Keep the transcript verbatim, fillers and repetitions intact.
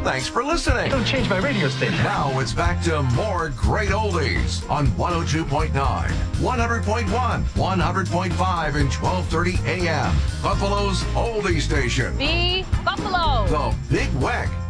Thanks for listening. Don't change my radio station. Now it's back to more great oldies on one oh two point nine, one hundred point one, one hundred point five, and twelve thirty A M. Buffalo's oldie station. The Buffalo. The Big Weck.